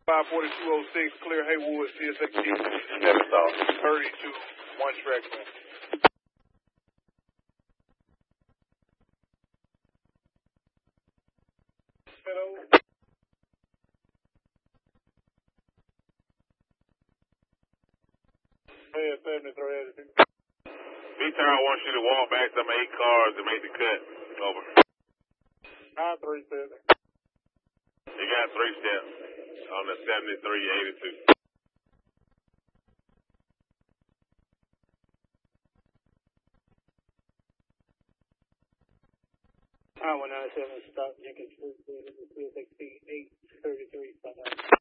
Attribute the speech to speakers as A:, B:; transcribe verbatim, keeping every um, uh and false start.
A: five forty-two oh six, clear Haywood, C S X T, seven stop, thirty-two, one track. Hello. Hey, seventy-three eighty-two.
B: V-Tower wants you to walk back some eight cars and make the cut. Over.
A: nine three seven.
B: You got three steps on the seventy-three eighty-two.
A: I one nine seven stop, Jenkins Street, C S X T eight thirty-three, stop.